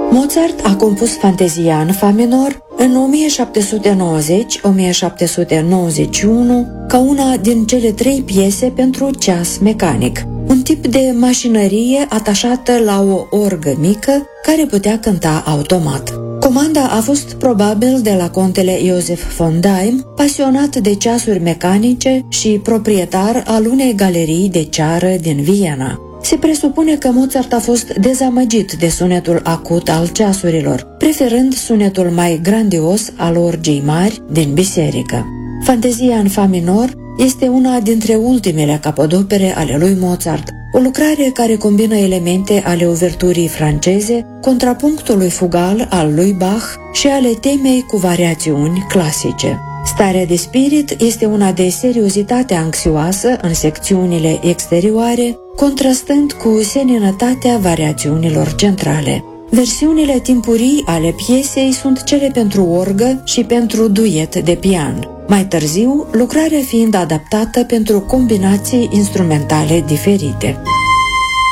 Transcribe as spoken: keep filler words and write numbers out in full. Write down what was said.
Mozart a compus Fantezia în fa minor în o mie șapte sute nouăzeci - o mie șapte sute nouăzeci și unu ca una din cele trei piese pentru ceas mecanic, un tip de mașinărie atașată la o orgă mică care putea cânta automat. Comanda a fost probabil de la contele Joseph von Daim, pasionat de ceasuri mecanice și proprietar al unei galerii de ceară din Viena. Se presupune că Mozart a fost dezamăgit de sunetul acut al ceasurilor, preferând sunetul mai grandios al orgii mari din biserică. Fantezia în fa minor este una dintre ultimele capodopere ale lui Mozart, o lucrare care combină elemente ale uverturii franceze, contrapunctului fugal al lui Bach și ale temei cu variațiuni clasice. Starea de spirit este una de seriozitate anxioasă în secțiunile exterioare, contrastând cu seninătatea variațiunilor centrale. Versiunile timpurii ale piesei sunt cele pentru orgă și pentru duet de pian, mai târziu lucrarea fiind adaptată pentru combinații instrumentale diferite.